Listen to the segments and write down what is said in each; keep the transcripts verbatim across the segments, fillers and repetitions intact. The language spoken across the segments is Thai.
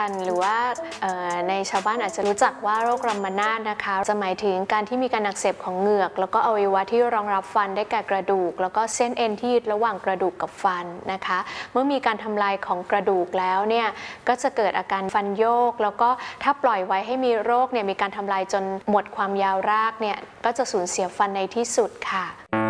หรือว่าในชาวบ้านอาจจะรู้จักว่าโรครัมมานาตนะคะจะหมายถึงการที่มีการอักเสบของเหงือกแล้วก็อวัยวะที่รองรับฟันได้แก่กระดูกแล้วก็เส้นเอ็นที่ระหว่างกระดูกกับฟันนะคะเมื่อมีการทำลายของกระดูกแล้วเนี่ยก็จะเกิดอาการฟันโยกแล้วก็ถ้าปล่อยไว้ให้มีโรคเนี่ยมีการทำลายจนหมดความยาวรากเนี่ยก็จะสูญเสียฟันในที่สุดค่ะ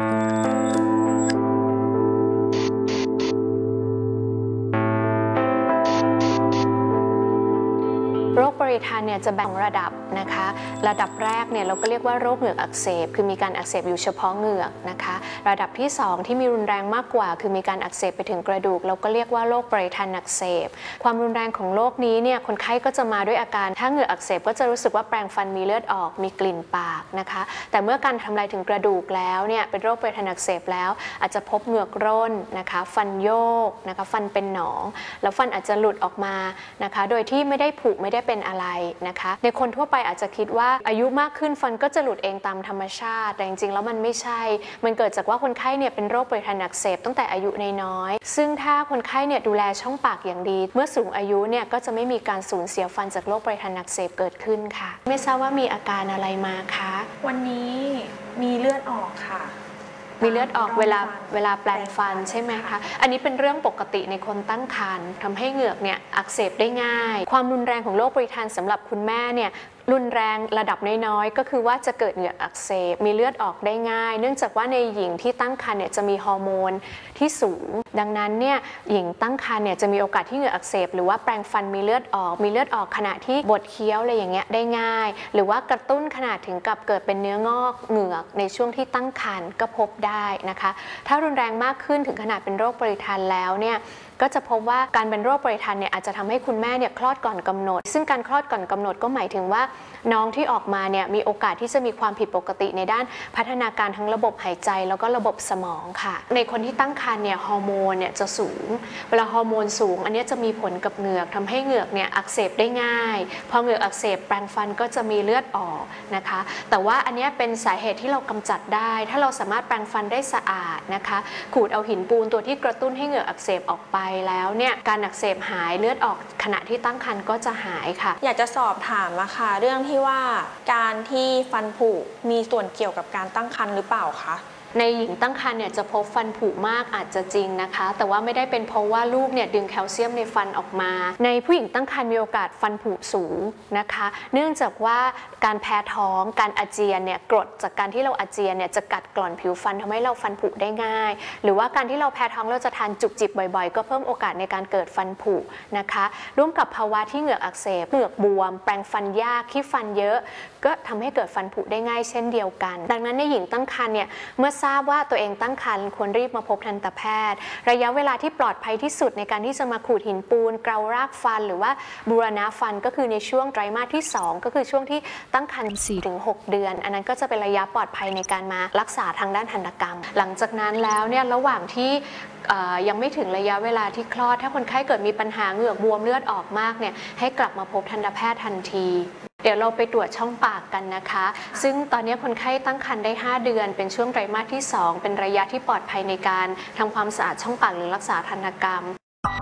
โรคปริทันเนี่ยจะแบ่งระดับนะคะระดับแรกเนี่ยเราก็เรียกว่าโรคเหงือกอักเสบคือมีการอักเสบอยู่เฉพาะเหงือกนะคะระดับที่สองที่มีรุนแรงมากกว่าคือมีการอักเสบไปถึงกระดูกเราก็เรียกว่าโรคปริทันอักเสบความรุนแรงของโรคนี้เนี่ยคนไข้ก็จะมาด้วยอาการถ้าเหงือกอักเสบก็จะรู้สึกว่าแปรงฟันมีเลือดออกมีกลิ่นปากนะคะแต่เมื่อการทำลายถึงกระดูกแล้วเนี่ยเป็นโรคปริทันอักเสบแล้วอาจจะพบเหงือกร่นนะคะฟันโยกนะคะฟันเป็นหนองแล้วฟันอาจจะหลุดออกมานะคะโดยที่ไม่ได้ผุไม่ได้เป็นอะไรนะคะในคนทั่วไปอาจจะคิดว่าอายุมากขึ้นฟันก็จะหลุดเองตามธรรมชาติแต่จริงๆแล้วมันไม่ใช่มันเกิดจากว่าคนไข้เนี่ยเป็นโรคปริทันอักเสบตั้งแต่อายุน้อยๆซึ่งถ้าคนไข้เนี่ยดูแลช่องปากอย่างดีเมื่อสูงอายุเนี่ยก็จะไม่มีการสูญเสียฟันจากโรคปริทันอักเสบเกิดขึ้นค่ะไม่ทราบว่ามีอาการอะไรมาคะวันนี้มีเลือดออกค่ะมีเลือดออกเวลาเวลาแปรงฟันใช่ไหมคะอันนี้เป็นเรื่องปกติในคนตั้งครรภ์ทำให้เหงือกเนี่ยอักเสบได้ง่ายความรุนแรงของโรคปริทันสำหรับคุณแม่เนี่ยรุนแรงระดับน้อยๆก็คือว่าจะเกิดเหงือกอักเสบมีเลือดออกได้ง่ายเนื่องจากว่าในหญิงที่ตั้งครรภ์เนี่ยจะมีฮอร์โมนที่สูงดังนั้นเนี่ยหญิงตั้งครรภ์เนี่ยจะมีโอกาสที่เหงือกอักเสบหรือว่าแปรงฟันมีเลือดออกมีเลือดออกขณะที่บดเคี้ยวอะไรอย่างเงี้ยได้ง่ายหรือว่ากระตุ้นขนาดถึงกับเกิดเป็นเนื้องอกเหงือกในช่วงที่ตั้งครรภ์ก็พบได้นะคะถ้ารุนแรงมากขึ้นถึงขนาดเป็นโรคปริทันแล้วเนี่ยก็จะพบว่าการเป็นโรคปริทันเนี่ยอาจจะทำให้คุณแม่เนี่ยคลอดก่อนกำหนดซึ่งการคลอดก่อนกำหนดก็หมายถึงว่าน้องที่ออกมาเนี่ยมีโอกาสที่จะมีความผิดปกติในด้านพัฒนาการทั้งระบบหายใจแล้วก็ระบบสมองค่ะในคนที่ตั้งครรภ์เนี่ยฮอร์โมนเนี่ยจะสูงเวลาฮอร์โมนสูงอันนี้จะมีผลกับเหงือกทำให้เหงือกเนี่ยอักเสบได้ง่ายพอเหงือกอักเสบแปรงฟันก็จะมีเลือดออกนะคะแต่ว่าอันนี้เป็นสาเหตุที่เรากำจัดได้ถ้าเราสามารถแปรงฟันได้สะอาดนะคะขูดเอาหินปูนตัวที่กระตุ้นให้เหงือกอักเสบออกไปแล้วเนี่ยการอักเสบหายเลือดออกขณะที่ตั้งครรภ์ก็จะหายค่ะอยากจะสอบถามนะคะเรื่องที่ว่าการที่ฟันผุมีส่วนเกี่ยวกับการตั้งครรภ์หรือเปล่าคะในหญิงตั้งครรภ์เนี่ยจะพบฟันผุมากอาจจะจริงนะคะแต่ว่าไม่ได้เป็นเพราะว่าลูกเนี่ยดึงแคลเซียมในฟันออกมาในผู้หญิงตั้งครรภ์มีโอกาสฟันผุสูงนะคะเนื่องจากว่าการแพ้ท้องการอาเจียนเนี่ยกรดจากการที่เราอาเจียนเนี่ยจะกัดกร่อนผิวฟันทำให้เราฟันผุได้ง่ายหรือว่าการที่เราแพ้ท้องเราจะทานจุกจิบบ่อยๆก็เพิ่มโอกาสในการเกิดฟันผุนะคะร่วมกับภาวะที่เหงือกอักเสบเหงือกบวมแปรงฟันยากขี้ฟันเยอะก็ทำให้เกิดฟันผุได้ง่ายเช่นเดียวกันดังนั้นในหญิงตั้งครรภ์เนี่ยเมื่อทราบว่าตัวเองตั้งครรภ์ควรรีบมาพบทันตแพทย์ระยะเวลาที่ปลอดภัยที่สุดในการที่จะมาขูดหินปูนเกลารากฟันหรือว่าบูรณะฟันก็คือในช่วงไตรมาสที่สองก็คือช่วงที่ตั้งครรภ์ สี่ถึงหก เดือนอันนั้นก็จะเป็นระยะปลอดภัยในการมารักษาทางด้านทันตกรรมหลังจากนั้นแล้วเนี่ยระหว่างที่ยังไม่ถึงระยะเวลาที่คลอดถ้าคนไข้เกิดมีปัญหาเหงือกบวมเลือดออกมากเนี่ยให้กลับมาพบทันตแพทย์ทันทีเดี๋ยวเราไปตรวจช่องปากกันนะคะซึ่งตอนนี้คนไข้ตั้งครรภ์ได้ห้าเดือนเป็นช่วงไตรมาสที่สองเป็นระยะที่ปลอดภัยในการทำความสะอาดช่องปากหรือรักษาทันตกรรม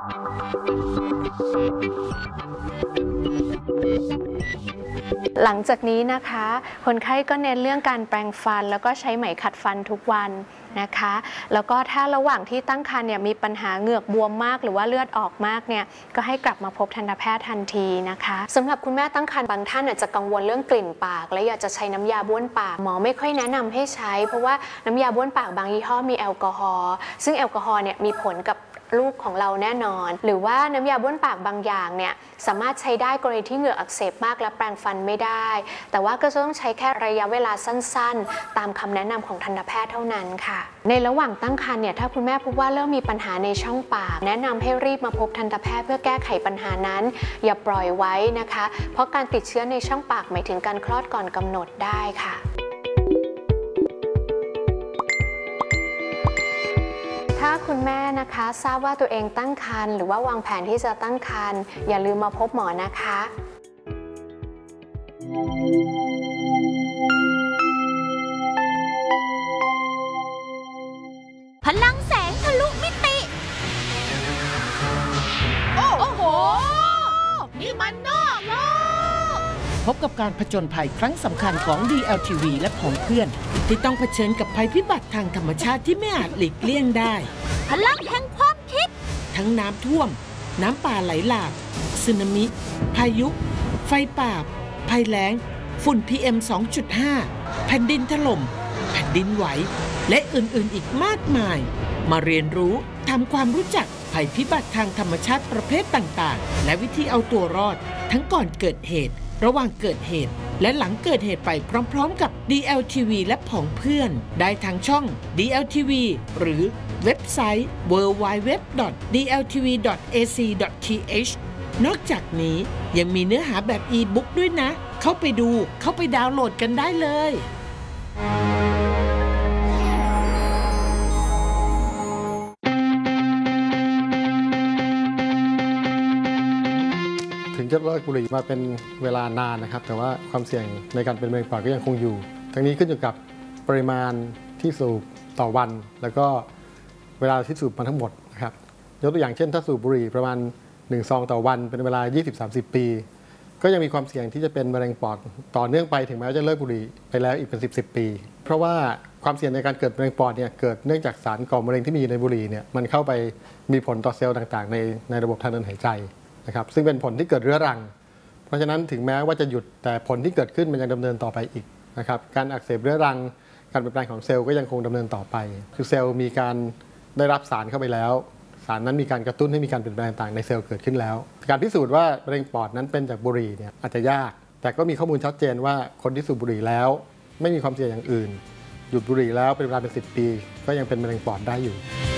หลังจากนี้นะคะคนไข้ก็เน้นเรื่องการแปรงฟันแล้วก็ใช้ไหมขัดฟันทุกวันนะคะแล้วก็ถ้าระหว่างที่ตั้งครรภ์เนี่ยมีปัญหาเหงือกบวมมากหรือว่าเลือดออกมากเนี่ยก็ให้กลับมาพบทันตแพทย์ทันทีนะคะสำหรับคุณแม่ตั้งครรภ์บางท่านอาจจะกังวลเรื่องกลิ่นปากและอยากจะใช้น้ำยาบ้วนปากหมอไม่ค่อยแนะนำให้ใช้เพราะว่าน้ำยาบ้วนปากบางยี่ห้อมีแอลกอฮอล์ซึ่งแอลกอฮอล์เนี่ยมีผลกับลูกของเราแน่นอนหรือว่าน้ำยาบ้วนปากบางอย่างเนี่ยสามารถใช้ได้กรณีที่เหงือกอักเสบมากและแปรงฟันไม่ได้แต่ว่าก็จะต้องใช้แค่ระยะเวลาสั้นๆตามคำแนะนำของทันตแพทย์เท่านั้นค่ะในระหว่างตั้งครรภ์เนี่ยถ้าคุณแม่พบว่าเริ่มมีปัญหาในช่องปากแนะนำให้รีบมาพบทันตแพทย์เพื่อแก้ไขปัญหานั้นอย่าปล่อยไว้นะคะเพราะการติดเชื้อในช่องปากหมายถึงการคลอดก่อนกำหนดได้ค่ะถ้าคุณแม่นะคะทราบว่าตัวเองตั้งครรภ์หรือว่าวางแผนที่จะตั้งครรภ์อย่าลืมมาพบหมอนะคะพลังแสงทะลุมิติโอ้โหนี่มันนอกโลกพบกับการผจญภัยครั้งสำคัญของ ดี แอล ที วี และผองเพื่อนที่ต้องเผชิญกับภัยพิบัติทางธรรมชาติที่ไม่อาจหลีกเลี่ยงได้พลังแห่งความคิดทั้งน้ำท่วมน้ำป่าไหลหลากสึนามิ พายุ ไฟป่า ภัยแล้ง ฝุ่น พี เอ็ม สองจุดห้า แผ่นดินถล่ม แผ่นดินไหว และอื่นๆอีกมากมาย มาเรียนรู้ทำความรู้จักภัยพิบัติทางธรรมชาติประเภทต่างๆ และวิธีเอาตัวรอด ทั้งก่อนเกิดเหตุ ระหว่างเกิดเหตุ และหลังเกิดเหตุไปพร้อมๆกับ ดี แอล ที วี และผองเพื่อนได้ทางช่อง ดี แอล ที วี หรือเว็บไซต์ ดับเบิลยู ดับเบิลยู ดับเบิลยู ดอท ดี แอล ที วี ดอท เอ ซี ดอท ที เอช นอกจากนี้ยังมีเนื้อหาแบบอีบุ๊กด้วยนะ เข้าไปดูเข้าไปดาวน์โหลดกันได้เลยถึงจะเลิกบุหรี่มาเป็นเวลานานนะครับแต่ว่าความเสี่ยงในการเป็นมะเร็งปอดก็ยังคงอยู่ทั้งนี้ขึ้นอยู่กับปริมาณที่สูบต่อวันแล้วก็เวลาที่สูบมาทั้งหมดนะครับยกตัวอย่างเช่นถ้าสูบบุหรี่ประมาณหนึ่งซองต่อวันเป็นเวลา ยี่สิบถึงสามสิบ ปีก็ยังมีความเสี่ยงที่จะเป็นมะเร็งปอดต่อเนื่องไปถึงแม้จะเลิกบุหรี่ไปแล้วอีกเป็นสิบ สิบปีเพราะว่าความเสี่ยงในการเกิดมะเร็งปอดเนี่ยเกิดเนื่องจากสารก่อมะเร็งที่มีอยู่ในบุหรี่เนี่ยมันเข้าไปมีผลต่อเซลล์ต่างๆในในระบบทางเดินหายใจนะครับซึ่งเป็นผลที่เกิดเรื้อรังเพราะฉะนั้นถึงแม้ว่าจะหยุดแต่ผลที่เกิดขึ้นมันยังดำเนินต่อไปอีกนะครับการอักเสบเรื้อรังการเปลี่ยนแปลงของเซลล์ก็ยังคงดำเนินต่อไปคือเซลล์มีการได้รับสารเข้าไปแล้วสารนั้นมีการกระตุ้นให้มีการเปลี่ยนแปลงต่างในเซลล์เกิดขึ้นแล้วการพิสูจน์ว่ามะเร็งปอดนั้นเป็นจากบุหรี่เนี่ยอาจจะยากแต่ก็มีข้อมูลชัดเจนว่าคนที่สูบบุหรี่แล้วไม่มีความเสี่ยงอย่างอื่นหยุดบุหรี่แล้วเป็นเวลาเป็นสิบปีก็ยังเป็นมะเร็งปอดได้อยู่